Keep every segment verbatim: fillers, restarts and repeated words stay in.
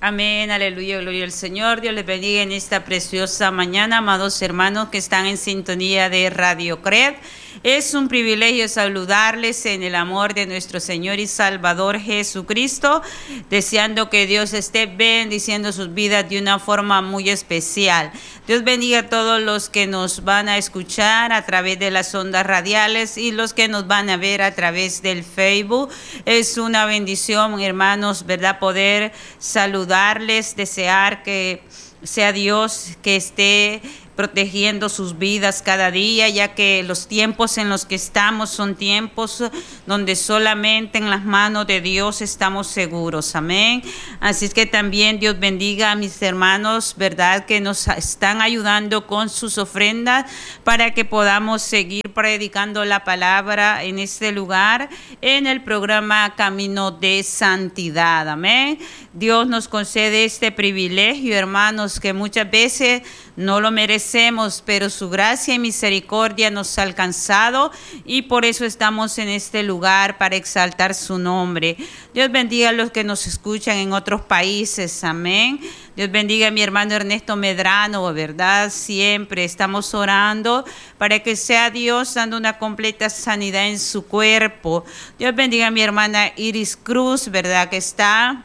Amén, aleluya, gloria al Señor. Dios les bendiga en esta preciosa mañana, amados hermanos que están en sintonía de Radio Cred. Es un privilegio saludarles en el amor de nuestro Señor y Salvador Jesucristo, deseando que Dios esté bendiciendo sus vidas de una forma muy especial. Dios bendiga a todos los que nos van a escuchar a través de las ondas radiales y los que nos van a ver a través del Facebook. Es una bendición, hermanos, ¿verdad? Poder saludarles, desear que sea Dios que esté protegiendo sus vidas cada día, ya que los tiempos en los que estamos son tiempos donde solamente en las manos de Dios estamos seguros. Amén. Así es que también Dios bendiga a mis hermanos, ¿verdad?, que nos están ayudando con sus ofrendas para que podamos seguir predicando la palabra en este lugar, en el programa Camino de Santidad. Amén. Dios nos concede este privilegio, hermanos, que muchas veces no lo merecemos, pero su gracia y misericordia nos ha alcanzado y por eso estamos en este lugar para exaltar su nombre. Dios bendiga a los que nos escuchan en otros países. Amén. Dios bendiga a mi hermano Ernesto Medrano, ¿verdad? Siempre estamos orando para que sea Dios dando una completa sanidad en su cuerpo. Dios bendiga a mi hermana Iris Cruz, ¿verdad?, que está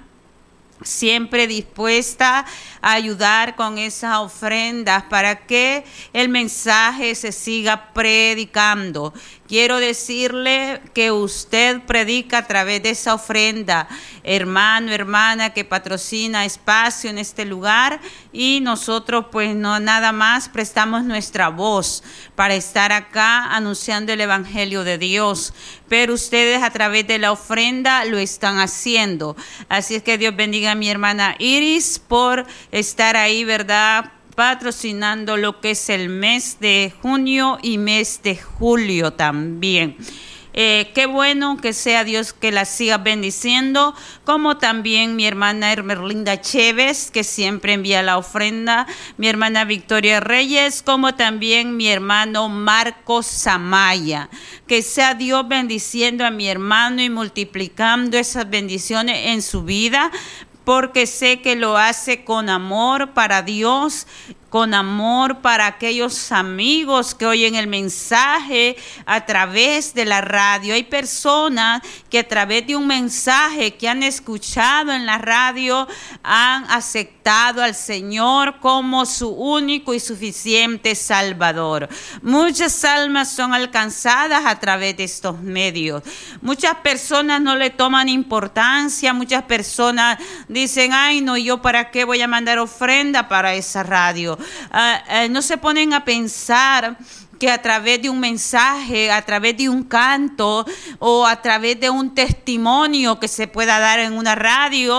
siempre dispuesta a ayudar con esas ofrendas para que el mensaje se siga predicando. Quiero decirle que usted predica a través de esa ofrenda, hermano, hermana, que patrocina espacio en este lugar, y nosotros pues no nada más prestamos nuestra voz para estar acá anunciando el Evangelio de Dios, pero ustedes a través de la ofrenda lo están haciendo. Así es que Dios bendiga a mi hermana Iris por estar ahí, ¿verdad?, patrocinando lo que es el mes de junio y mes de julio también. Eh, qué bueno que sea Dios que la siga bendiciendo, como también mi hermana Hermelinda Chévez, que siempre envía la ofrenda, mi hermana Victoria Reyes, como también mi hermano Marcos Samaya. Que sea Dios bendiciendo a mi hermano y multiplicando esas bendiciones en su vida, porque sé que lo hace con amor para Dios, con amor para aquellos amigos que oyen el mensaje a través de la radio. Hay personas que a través de un mensaje que han escuchado en la radio han aceptado al Señor como su único y suficiente Salvador. Muchas almas son alcanzadas a través de estos medios. Muchas personas no le toman importancia, muchas personas dicen, ay no, yo para qué voy a mandar ofrenda para esa radio. Uh, uh, no se ponen a pensar que a través de un mensaje, a través de un canto o a través de un testimonio que se pueda dar en una radio,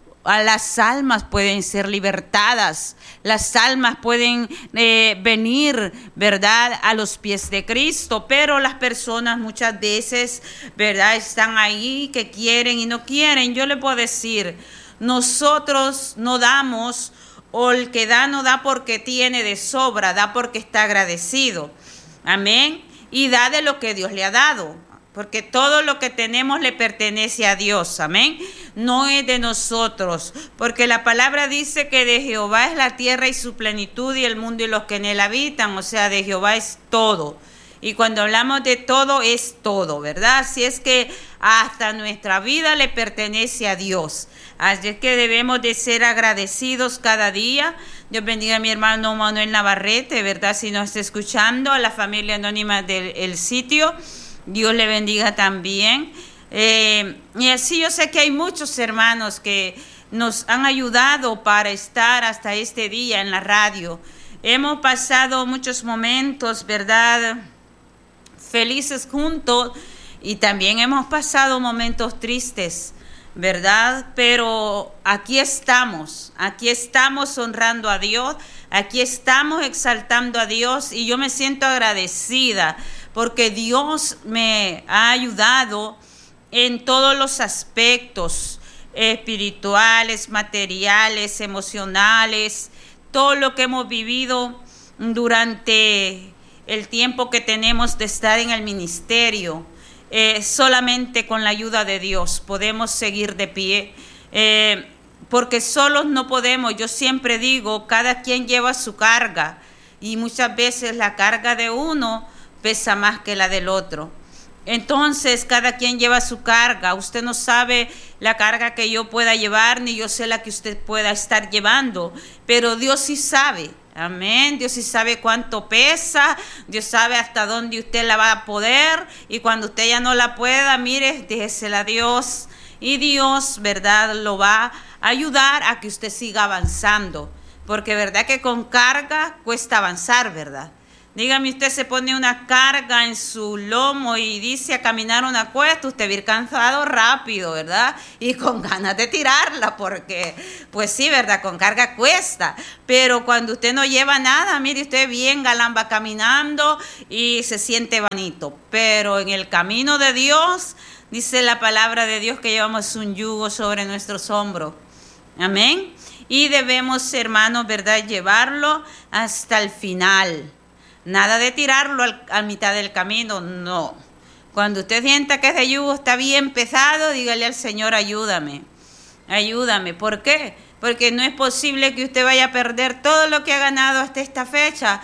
a las almas pueden ser libertadas, las almas pueden eh, venir, ¿verdad?, a los pies de Cristo, pero las personas muchas veces, ¿verdad?, están ahí que quieren y no quieren. Yo le puedo decir, nosotros no damos, o el que da no da porque tiene de sobra, da porque está agradecido. Amén. Y da de lo que Dios le ha dado, porque todo lo que tenemos le pertenece a Dios. Amén. No es de nosotros, porque la palabra dice que de Jehová es la tierra y su plenitud y el mundo y los que en él habitan. O sea, de Jehová es todo. Y cuando hablamos de todo, es todo, ¿verdad? Así es que hasta nuestra vida le pertenece a Dios. Así es que debemos de ser agradecidos cada día. Dios bendiga a mi hermano Manuel Navarrete, ¿verdad? Si nos está escuchando, a la familia anónima del el sitio, Dios le bendiga también. Eh, y así yo sé que hay muchos hermanos que nos han ayudado para estar hasta este día en la radio. Hemos pasado muchos momentos, ¿verdad?, felices juntos, y también hemos pasado momentos tristes, ¿verdad? Pero aquí estamos, aquí estamos honrando a Dios, aquí estamos exaltando a Dios, y yo me siento agradecida porque Dios me ha ayudado en todos los aspectos espirituales, materiales, emocionales, todo lo que hemos vivido durante el tiempo que tenemos de estar en el ministerio. Eh, solamente con la ayuda de Dios podemos seguir de pie. Eh, porque solos no podemos. Yo siempre digo, cada quien lleva su carga y muchas veces la carga de uno pesa más que la del otro. Entonces, cada quien lleva su carga. Usted no sabe la carga que yo pueda llevar, ni yo sé la que usted pueda estar llevando, pero Dios sí sabe. Amén. Dios sí sabe cuánto pesa, Dios sabe hasta dónde usted la va a poder, y cuando usted ya no la pueda, mire, déjesela a Dios, y Dios, verdad, lo va a ayudar a que usted siga avanzando, porque verdad que con carga cuesta avanzar, verdad. Dígame, usted se pone una carga en su lomo y dice a caminar una cuesta, usted va a ir cansado rápido, ¿verdad? Y con ganas de tirarla, porque, pues sí, ¿verdad? Con carga cuesta. Pero cuando usted no lleva nada, mire usted bien galán va caminando y se siente bonito. Pero en el camino de Dios, dice la palabra de Dios que llevamos un yugo sobre nuestros hombros. Amén. Y debemos, hermanos, ¿verdad? Llevarlo hasta el final. Nada de tirarlo al, a mitad del camino, no. Cuando usted sienta que ese yugo está bien pesado, dígale al Señor, ayúdame, ayúdame. ¿Por qué? Porque no es posible que usted vaya a perder todo lo que ha ganado hasta esta fecha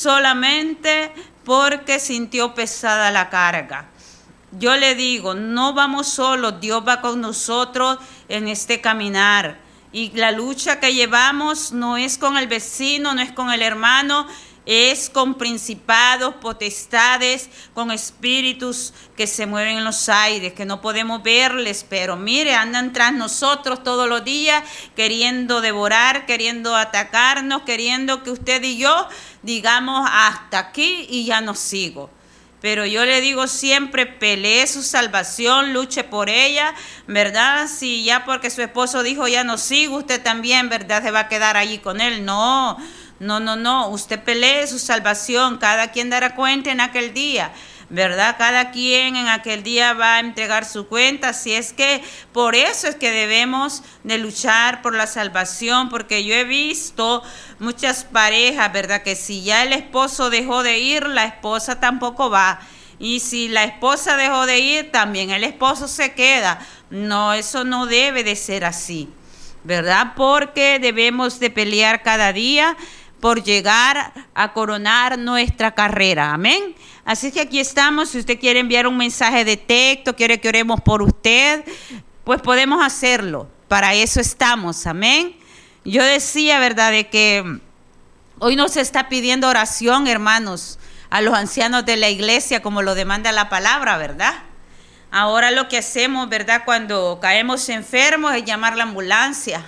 solamente porque sintió pesada la carga. Yo le digo, no vamos solos, Dios va con nosotros en este caminar. Y la lucha que llevamos no es con el vecino, no es con el hermano, es con principados, potestades, con espíritus que se mueven en los aires, que no podemos verles, pero mire, andan tras nosotros todos los días, queriendo devorar, queriendo atacarnos, queriendo que usted y yo digamos hasta aquí y ya no sigo. Pero yo le digo siempre, pelee su salvación, luche por ella, ¿verdad? Si ya porque su esposo dijo ya no sigo, usted también, ¿verdad? Se va a quedar allí con él. No, no, no, no. Usted pelee su salvación. Cada quien dará cuenta en aquel día, ¿verdad? Cada quien en aquel día va a entregar su cuenta. Así es que por eso es que debemos de luchar por la salvación, porque yo he visto muchas parejas, ¿verdad? Que si ya el esposo dejó de ir, la esposa tampoco va. Y si la esposa dejó de ir, también el esposo se queda. No, eso no debe de ser así, ¿verdad? Porque debemos de pelear cada día por llegar a coronar nuestra carrera. Amén. Así que aquí estamos. Si usted quiere enviar un mensaje de texto, quiere que oremos por usted, pues podemos hacerlo. Para eso estamos. Amén. Yo decía, ¿verdad?, de que hoy nos está pidiendo oración, hermanos, a los ancianos de la iglesia, como lo demanda la palabra, ¿verdad? Ahora lo que hacemos, ¿verdad?, cuando caemos enfermos es llamar la ambulancia.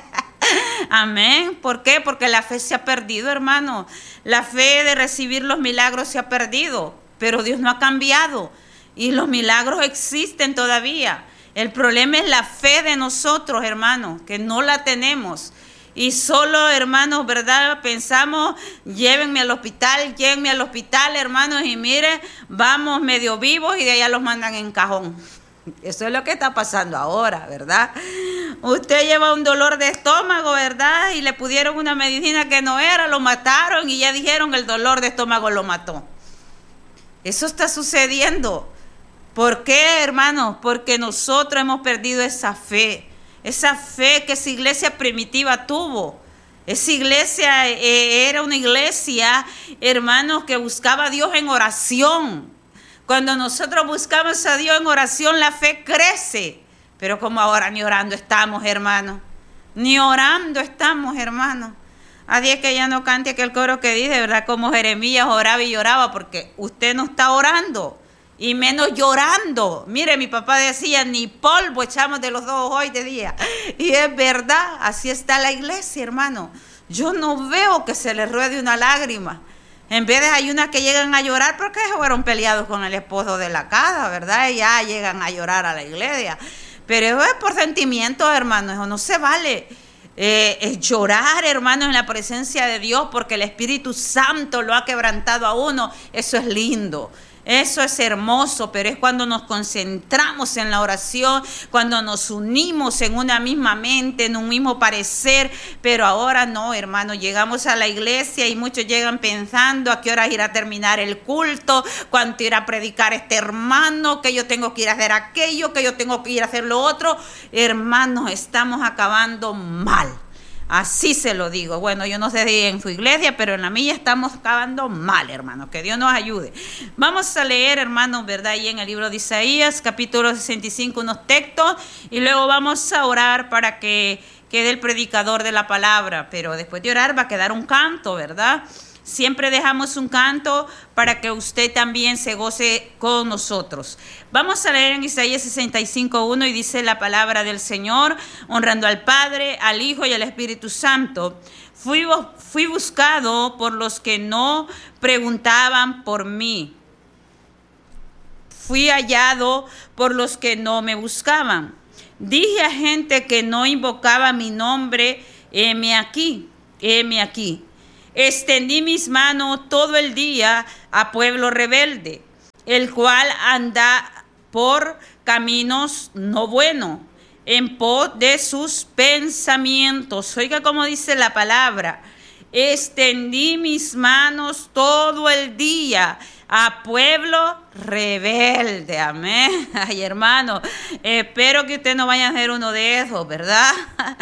Amén. ¿Por qué? Porque la fe se ha perdido, hermano. La fe de recibir los milagros se ha perdido, pero Dios no ha cambiado y los milagros existen todavía. El problema es la fe de nosotros, hermanos, que no la tenemos. Y solo, hermanos, ¿verdad? Pensamos, llévenme al hospital, llévenme al hospital, hermanos, y mire, vamos medio vivos y de allá los mandan en cajón. Eso es lo que está pasando ahora, ¿verdad? Usted lleva un dolor de estómago, ¿verdad? Y le pusieron una medicina que no era, lo mataron y ya dijeron el dolor de estómago lo mató. Eso está sucediendo. ¿Por qué, hermanos? Porque nosotros hemos perdido esa fe. Esa fe que esa iglesia primitiva tuvo. Esa iglesia eh, era una iglesia, hermanos, que buscaba a Dios en oración. Cuando nosotros buscamos a Dios en oración, la fe crece. Pero como ahora ni orando estamos, hermanos. Ni orando estamos, hermanos. A Dios que ya no cante aquel coro que dice, ¿verdad? Como Jeremías oraba y lloraba, porque usted no está orando. Y menos llorando. Mire, mi papá decía, ni polvo echamos de los dos hoy de día. Y es verdad, así está la iglesia, hermano. Yo no veo que se le ruede una lágrima. En vez de hay unas que llegan a llorar porque fueron peleados con el esposo de la casa, ¿verdad? Y ya llegan a llorar a la iglesia. Pero eso es por sentimiento, hermano. Eso no se vale. Eh, es llorar, hermano, en la presencia de Dios porque el Espíritu Santo lo ha quebrantado a uno. Eso es lindo. Eso es hermoso, pero es cuando nos concentramos en la oración, cuando nos unimos en una misma mente, en un mismo parecer. Pero ahora no, hermano, llegamos a la iglesia y muchos llegan pensando a qué hora irá a terminar el culto, cuánto irá a predicar este hermano, que yo tengo que ir a hacer aquello, que yo tengo que ir a hacer lo otro. Hermanos, estamos acabando mal. Así se lo digo. Bueno, yo no sé si en su iglesia, pero en la mía estamos acabando mal, hermano. Que Dios nos ayude. Vamos a leer, hermanos, ¿verdad? Ahí en el libro de Isaías, capítulo sesenta y cinco, unos textos. Y luego vamos a orar para que quede el predicador de la palabra. Pero después de orar va a quedar un canto, ¿verdad? Siempre dejamos un canto para que usted también se goce con nosotros. Vamos a leer en Isaías sesenta y cinco, uno y dice la palabra del Señor, honrando al Padre, al Hijo y al Espíritu Santo. Fui, fui buscado por los que no preguntaban por mí. Fui hallado por los que no me buscaban. Dije a gente que no invocaba mi nombre, heme aquí, heme aquí. Extendí mis manos todo el día a pueblo rebelde, el cual anda por caminos no buenos, en pos de sus pensamientos. Oiga cómo dice la palabra. Extendí mis manos todo el día a pueblo rebelde. Amén. Ay, hermano, espero que usted no vaya a ser uno de esos, ¿verdad?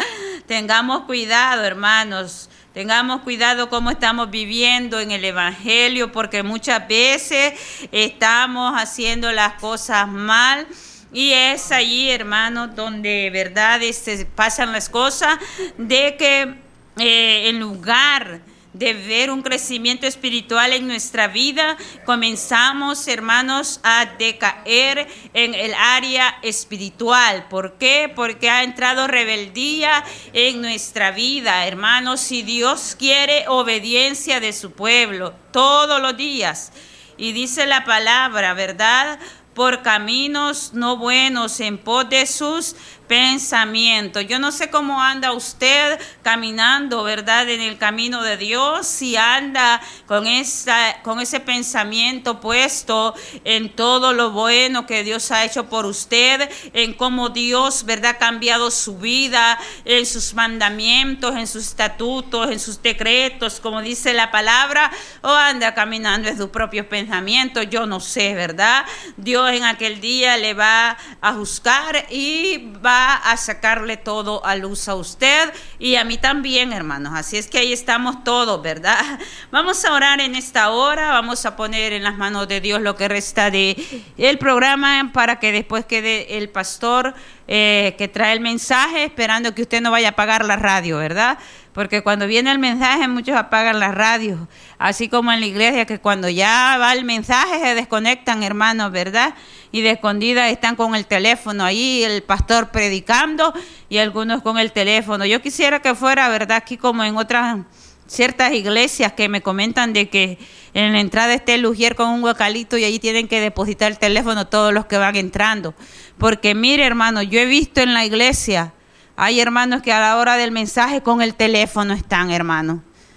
Tengamos cuidado, hermanos. Tengamos cuidado cómo estamos viviendo en el evangelio, porque muchas veces estamos haciendo las cosas mal. Y es allí, hermanos, donde verdad este, pasan las cosas, de que eh, en lugar de ver un crecimiento espiritual en nuestra vida, comenzamos, hermanos, a decaer en el área espiritual. ¿Por qué? Porque ha entrado rebeldía en nuestra vida, hermanos. Si Dios quiere obediencia de su pueblo todos los días, y dice la palabra, ¿verdad?, por caminos no buenos, en pos de sus pensamientos. Yo no sé cómo anda usted caminando, ¿verdad?, en el camino de Dios, si anda con, esa, con ese pensamiento puesto en todo lo bueno que Dios ha hecho por usted, en cómo Dios, ¿verdad?, ha cambiado su vida, en sus mandamientos, en sus estatutos, en sus decretos, como dice la palabra, o anda caminando en sus propios pensamientos. Yo no sé, ¿verdad? Dios en aquel día le va a juzgar y va a sacarle todo a luz a usted y a mí también, hermanos. Así es que ahí estamos todos, ¿verdad? Vamos a orar en esta hora, vamos a poner en las manos de Dios lo que resta de el programa para que después quede el pastor eh, que trae el mensaje, esperando que usted no vaya a apagar la radio, ¿verdad? Porque cuando viene el mensaje muchos apagan la radio, así como en la iglesia, que cuando ya va el mensaje se desconectan, hermanos, ¿verdad? Y de escondida están con el teléfono ahí, el pastor predicando y algunos con el teléfono. Yo quisiera que fuera, ¿verdad?, aquí como en otras ciertas iglesias que me comentan de que en la entrada esté el ujier con un huacalito y ahí tienen que depositar el teléfono todos los que van entrando. Porque mire, hermano, yo he visto en la iglesia, hay hermanos que a la hora del mensaje con el teléfono están, hermanos.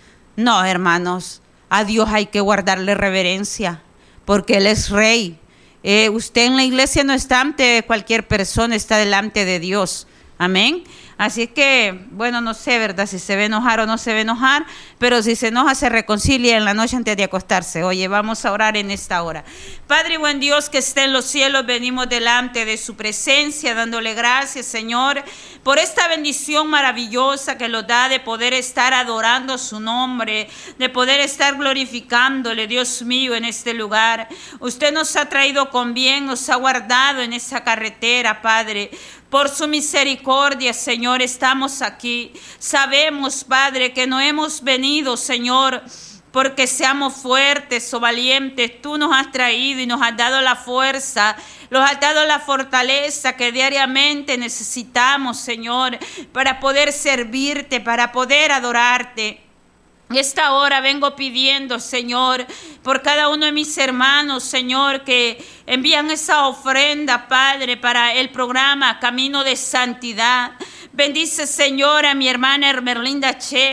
No, hermanos, a Dios hay que guardarle reverencia, porque Él es Rey. Eh, usted en la iglesia no está ante cualquier persona, está delante de Dios. Amén. Así que, bueno, no sé, ¿verdad?, si se va a enojar o no se va a enojar, pero si se enoja se reconcilia en la noche antes de acostarse. Oye, vamos a orar en esta hora. Padre buen Dios que está en los cielos, venimos delante de su presencia, dándole gracias, Señor, por esta bendición maravillosa que nos da de poder estar adorando su nombre, de poder estar glorificándole, Dios mío, en este lugar. Usted nos ha traído con bien, nos ha guardado en esa carretera, Padre. Por su misericordia, Señor, estamos aquí. Sabemos, Padre, que no hemos venido, Señor, porque seamos fuertes o valientes. Tú nos has traído y nos has dado la fuerza, nos has dado la fortaleza que diariamente necesitamos, Señor, para poder servirte, para poder adorarte. Esta hora vengo pidiendo, Señor, por cada uno de mis hermanos, Señor, que envían esa ofrenda, Padre, para el programa Camino de Santidad. Bendice, Señor, a mi hermana Hermelinda Chévez,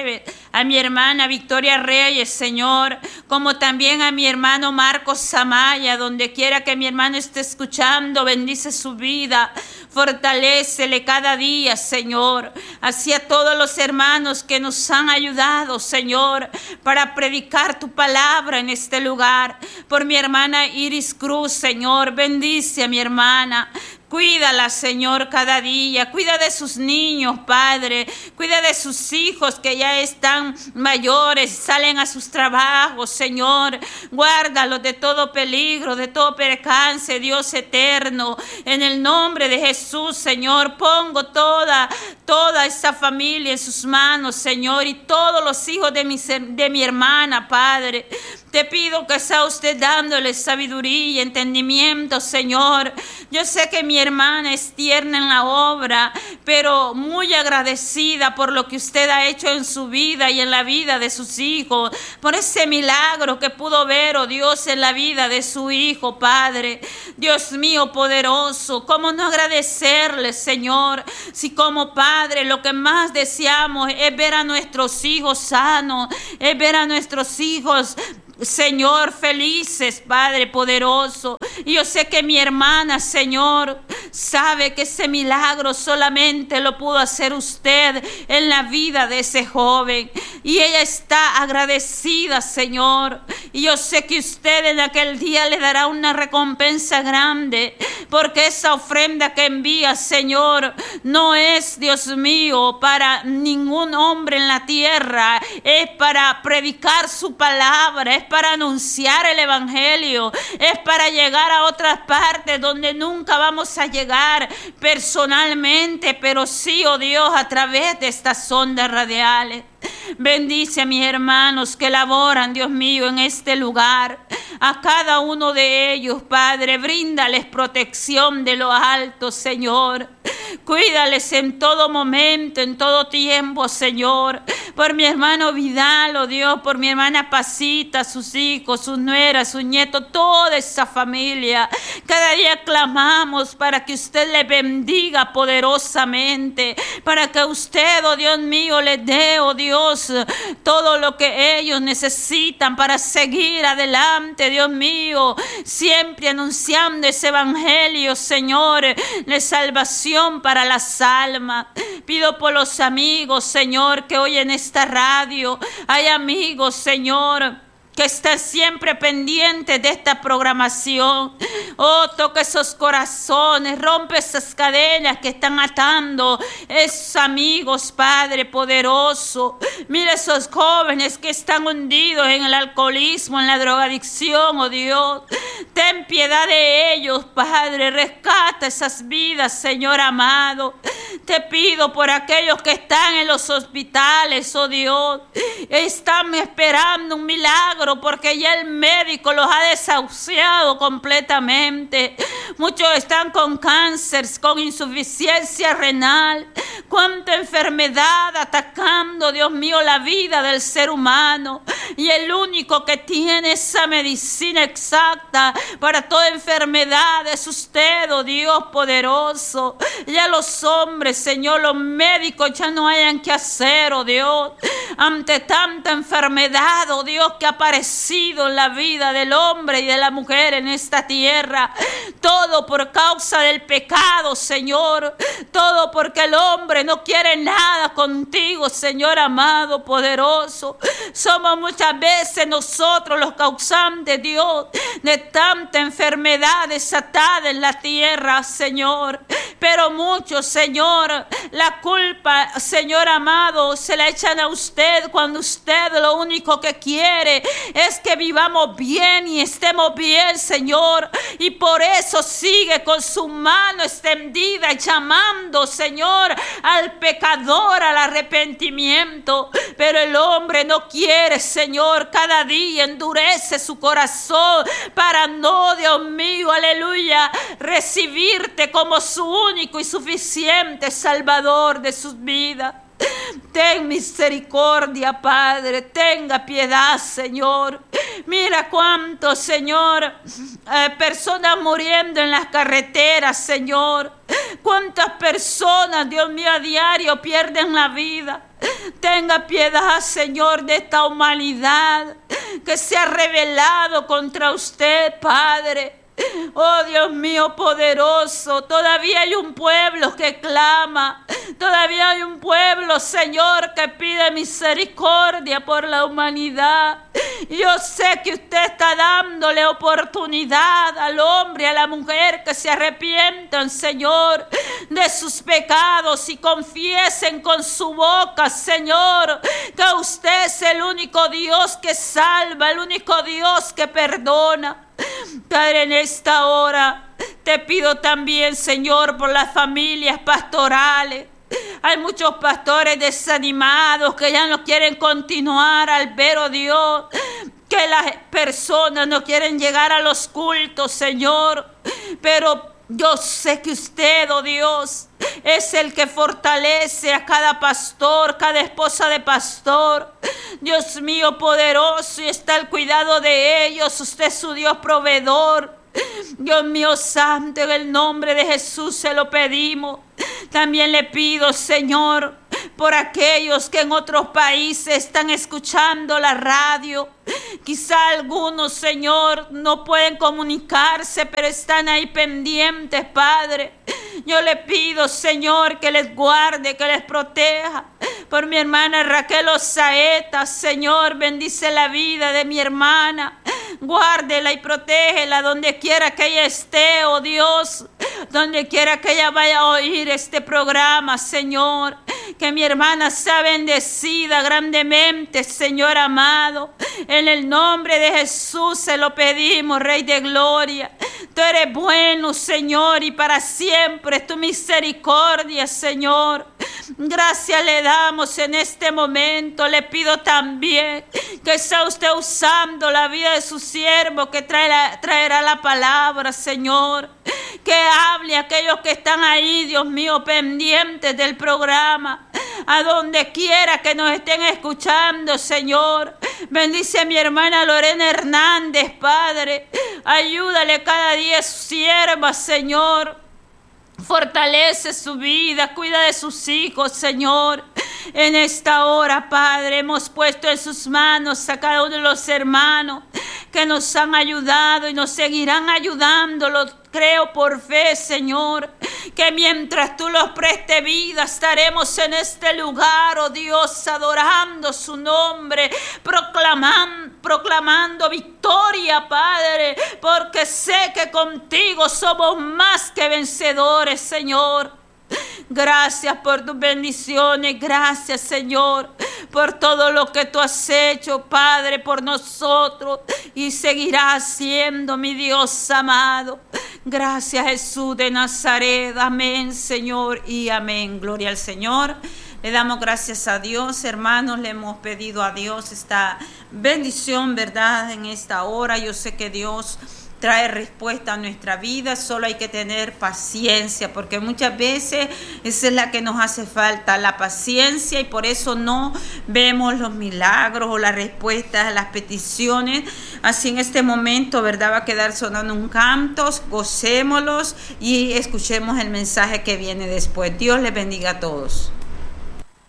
a mi hermana Victoria Reyes, Señor, como también a mi hermano Marcos Samaya, donde quiera que mi hermano esté escuchando, bendice su vida, fortalécele cada día, Señor, así a todos los hermanos que nos han ayudado, Señor, para predicar tu palabra en este lugar, por mi hermana Iris Cruz, Señor, bendice a mi hermana. Cuídala, Señor, cada día. Cuida de sus niños, Padre. Cuida de sus hijos que ya están mayores, salen a sus trabajos, Señor. Guárdalos de todo peligro, de todo percance, Dios eterno. En el nombre de Jesús, Señor, pongo toda, toda esta familia en sus manos, Señor, y todos los hijos de mi, de mi hermana, Padre. Te pido que sea usted dándole sabiduría y entendimiento, Señor. Yo sé que mi hermana es tierna en la obra, pero muy agradecida por lo que usted ha hecho en su vida y en la vida de sus hijos, por ese milagro que pudo ver, oh Dios, en la vida de su hijo, Padre. Dios mío poderoso, ¿cómo no agradecerle, Señor? Si como Padre lo que más deseamos es ver a nuestros hijos sanos, es ver a nuestros hijos, Señor, felices, Padre poderoso. Y yo sé que mi hermana, Señor, sabe que ese milagro solamente lo pudo hacer usted en la vida de ese joven. Y ella está agradecida, Señor. Y yo sé que usted en aquel día le dará una recompensa grande, porque esa ofrenda que envía, Señor, no es, Dios mío, para ningún hombre en la tierra. Es para predicar su palabra, es para anunciar el evangelio, es para llegar a otras partes donde nunca vamos a llegar personalmente, pero sí, oh Dios, a través de estas ondas radiales. Bendice a mis hermanos que laboran, Dios mío, en este lugar. A cada uno de ellos, Padre, bríndales protección de lo alto, Señor. Cuídales en todo momento, en todo tiempo, Señor. Por mi hermano Vidal, oh Dios, por mi hermana Pasita, sus hijos, sus nueras, sus nietos, toda esa familia. Cada día clamamos para que usted les bendiga poderosamente, para que usted, oh Dios mío, les dé, oh Dios, todo lo que ellos necesitan para seguir adelante, Dios mío, siempre anunciando ese evangelio, Señor, de salvación para las almas. Pido por los amigos, Señor, que hoy en esta radio hay amigos, Señor, que están siempre pendientes de esta programación. Oh, toca esos corazones, rompe esas cadenas que están atando esos amigos, Padre poderoso. Mira esos jóvenes que están hundidos en el alcoholismo, en la drogadicción, oh Dios. Ten piedad de ellos, Padre. Rescata esas vidas, Señor amado. Te pido por aquellos que están en los hospitales, oh Dios. Están esperando un milagro, porque ya el médico los ha desahuciado completamente. Muchos están con cáncer, con insuficiencia renal. Cuánta enfermedad atacando, Dios mío, la vida del ser humano. Y el único que tiene esa medicina exacta para toda enfermedad es usted, oh Dios poderoso. Ya los hombres, Señor, los médicos ya no hayan que hacer, oh Dios, ante tanta enfermedad, oh Dios, que ha aparecido en la vida del hombre y de la mujer en esta tierra. Todo por causa del pecado, Señor. Todo porque el hombre no quiere nada contigo, Señor amado, poderoso. Somos muchas veces nosotros los causantes, Dios, de tanta enfermedad desatada en la tierra, Señor. Pero muchos, Señor, la culpa, Señor amado, se la echan a usted cuando usted lo único que quiere es que vivamos bien y estemos bien, Señor. Y por eso sigue con su mano extendida llamando, Señor, al pecador al arrepentimiento. Pero el hombre no quiere, Señor. Cada día endurece su corazón para no, Dios mío, aleluya, recibirte como su único y suficiente Salvador de sus vidas. Ten misericordia, Padre, tenga piedad, Señor. Mira cuántos, Señor, eh, personas muriendo en las carreteras, Señor. Cuántas personas, Dios mío, a diario pierden la vida. Tenga piedad, Señor, de esta humanidad que se ha rebelado contra usted, Padre. Oh Dios mío poderoso, todavía hay un pueblo que clama, todavía hay un pueblo, Señor, que pide misericordia por la humanidad. Yo sé que usted está dándole oportunidad al hombre y a la mujer que se arrepientan, Señor, de sus pecados y confiesen con su boca, Señor, que usted es el único Dios que salva, el único Dios que perdona. Padre, en esta hora te pido también, Señor, por las familias pastorales. Hay muchos pastores desanimados que ya no quieren continuar al ver, oh Dios, que las personas no quieren llegar a los cultos, Señor. Pero yo sé que usted, oh Dios, es el que fortalece a cada pastor, cada esposa de pastor. Dios mío poderoso, y está al cuidado de ellos. Usted es su Dios proveedor. Dios mío santo, en el nombre de Jesús se lo pedimos. También le pido, Señor, por aquellos que en otros países están escuchando la radio. Quizá algunos, Señor, no pueden comunicarse, pero están ahí pendientes, Padre. Yo le pido, Señor, que les guarde, que les proteja. Por mi hermana Raquel Osaeta, Señor, bendice la vida de mi hermana. Guárdela y protégela donde quiera que ella esté, oh Dios. Donde quiera que ella vaya a oír este programa, Señor. Que mi hermana sea bendecida grandemente, Señor amado. En el nombre de Jesús se lo pedimos, Rey de Gloria. Tú eres bueno, Señor, y para siempre es tu misericordia, Señor. Gracias le damos en este momento. Le pido también que sea usted usando la vida de su siervo que traerá, traerá la palabra, Señor. Que hable a aquellos que están ahí, Dios mío, pendientes del programa. A donde quiera que nos estén escuchando, Señor. Bendice a mi hermana Lorena Hernández, Padre. Ayúdale cada día a su sierva, Señor. Fortalece su vida, cuida de sus hijos, Señor. En esta hora, Padre, hemos puesto en sus manos a cada uno de los hermanos que nos han ayudado y nos seguirán ayudando. Lo creo por fe, Señor, que mientras tú los prestes vida, estaremos en este lugar, oh Dios, adorando su nombre, proclamando, proclamando victoria, Padre, porque sé que contigo somos más que vencedores, Señor. Gracias por tus bendiciones, gracias, Señor, por todo lo que tú has hecho, Padre, por nosotros, y seguirás haciendo, mi Dios amado. Gracias, Jesús de Nazaret. Amén, Señor, y amén. Gloria al Señor. Le damos gracias a Dios, hermanos. Le hemos pedido a Dios esta bendición, ¿verdad? En esta hora yo sé que Dios trae respuesta a nuestra vida. Solo hay que tener paciencia, porque muchas veces esa es la que nos hace falta, la paciencia, y por eso no vemos los milagros o las respuestas a las peticiones. Así en este momento, ¿verdad? Va a quedar sonando un canto, gocémoslos y escuchemos el mensaje que viene después. Dios les bendiga a todos.